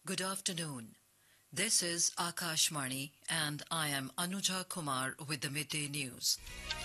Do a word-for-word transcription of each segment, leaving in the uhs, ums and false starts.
Good afternoon. This is Akashvani and I am Anuja Kumar with the Midday News.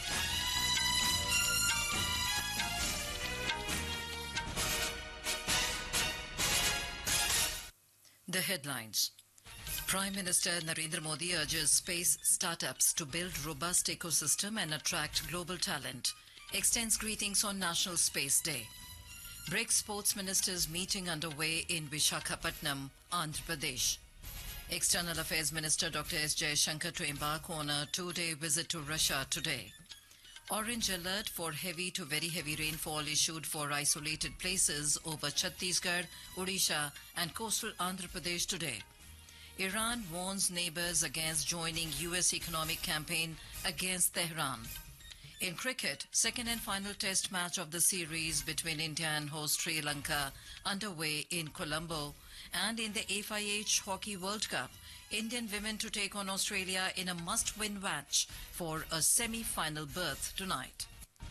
The headlines. Prime Minister Narendra Modi urges space startups to build robust ecosystem and attract global talent. Extends greetings on National Space Day. BRICS Sports Ministers meeting underway in Visakhapatnam, Andhra Pradesh. External Affairs Minister Doctor S. Jaishankar to embark on a two-day visit to Russia today. Orange alert for heavy to very heavy rainfall issued for isolated places over Chhattisgarh, Odisha and coastal Andhra Pradesh today. Iran warns neighbors against joining U S economic campaign against Tehran. In cricket, second and final test match of the series between India and host Sri Lanka underway in Colombo, and in the F I H Hockey World Cup, Indian women to take on Australia in a must-win match for a semi-final berth tonight.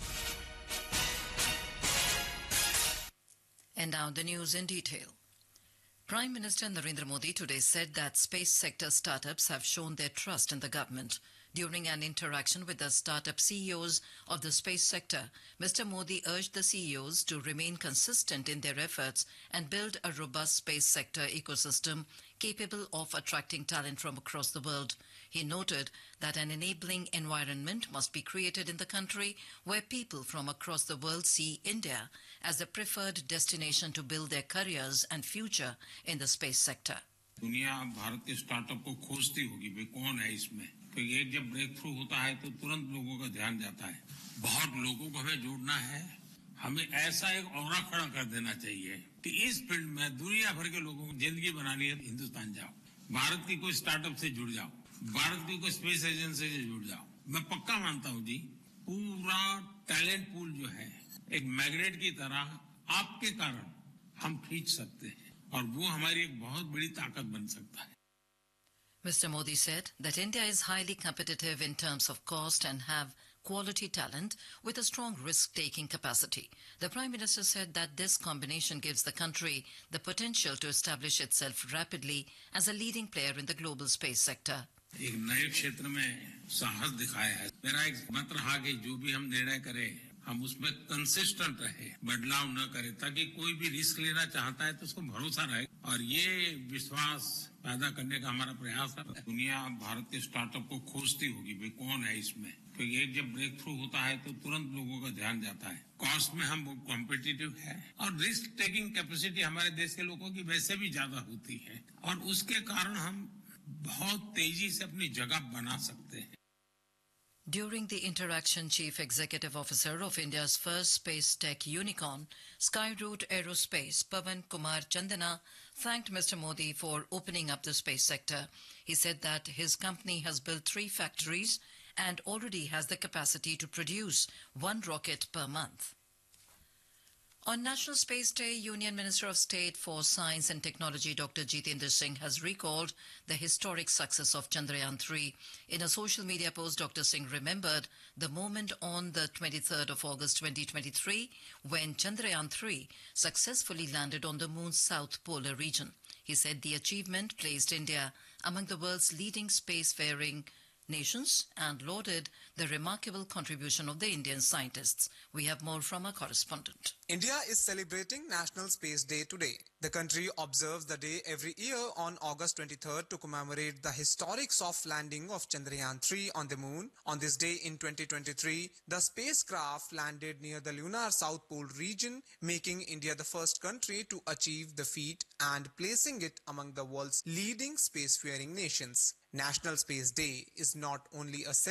And now the news in detail. Prime Minister Narendra Modi today said that space sector startups have shown their trust in the government. During an interaction with the startup C E Os of the space sector, Mister Modi urged the C E Os to remain consistent in their efforts and build a robust space sector ecosystem capable of attracting talent from across the world. He noted that an enabling environment must be created in the country where people from across the world see India as the preferred destination to build their careers and future in the space sector. दुनिया भारत के startup को खोजती होगी भाई कौन है इसमें, तो एक जब ब्रेक थ्रू होता है तो तुरंत लोगों का ध्यान जाता है. बहुत लोगों को हमें जोड़ना है. हमें ऐसा एक ऑरा खड़ा कर देना चाहिए कि इस फील्ड में दुनिया भर के लोगों को जिंदगी बनानी है. हिंदुस्तान जाओ, भारत की कोई स्टार्टअप से जुड़ जाओ, भारत की कोई स्पेस एजेंसी से जुड़ जाओ. मैं पक्का मानता हूं जी, पूरा टैलेंट पूल जो है एक मैग्नेट की तरह आपके कारण हम खींच सकते हैं और वो हमारी एक बहुत बड़ी ताकत बन सकता है. Mister Modi said that India is highly competitive in terms of cost and have quality talent with a strong risk-taking capacity. The Prime Minister said that this combination gives the country the potential to establish itself rapidly as a leading player in the global space sector. एक नए क्षेत्र में साहस दिखाया है. मेरा एक मत रहा कि जो भी हम निर्णय करें हम उसमें कंसिस्टेंट रहे, बदलाव न करें, ताकि कोई भी रिस्क लेना चाहता है तो उसको भरोसा रहे और ये विश्वास पैदा करने का हमारा प्रयास है. दुनिया भारत के स्टार्टअप को खोजती होगी भाई कौन है इसमें, तो एक जब ब्रेक थ्रू होता है तो तुरंत लोगों का ध्यान जाता है. कॉस्ट में हम कॉम्पिटिटिव है और रिस्क टेकिंग कैपेसिटी हमारे देश के लोगों की वैसे भी ज्यादा होती है और उसके कारण हम बहुत तेजी से अपनी जगह बना सकते हैं. During the interaction, Chief Executive Officer of India's first space tech unicorn, Skyroot Aerospace, Pavan Kumar Chandana, thanked Mister Modi for opening up the space sector. He said that his company has built three factories and already has the capacity to produce one rocket per month. On National Space Day, Union Minister of State for Science and Technology Doctor Jitendra Singh has recalled the historic success of Chandrayaan three. In a social media post, Doctor Singh remembered the moment on the twenty-third of August twenty twenty-three when Chandrayaan three successfully landed on the moon's south polar region. He said the achievement placed India among the world's leading spacefaring nations and lauded the remarkable contribution of the Indian scientists. We have more from our correspondent. India is celebrating National Space Day today. The country observes the day every year on August twenty-third to commemorate the historic soft landing of Chandrayaan three on the moon. On this day in twenty twenty-three, the spacecraft landed near the lunar South Pole region, making India the first country to achieve the feat and placing it among the world's leading spacefaring nations. National Space Day is not only a